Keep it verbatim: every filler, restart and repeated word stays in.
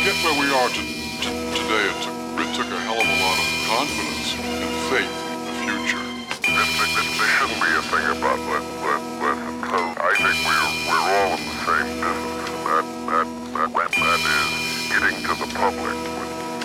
get where we are to, to, today, it took, it took a